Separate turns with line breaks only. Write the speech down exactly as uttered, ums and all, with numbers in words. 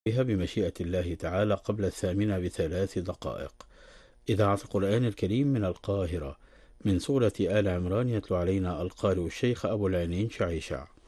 بها بمشيئة الله تعالى قبل الثامنة بثلاث دقائق. إذاعة القرآن الكريم من القاهرة، من سورة آل عمران، يتلو علينا القارئ الشيخ أبو العينين شعيشع.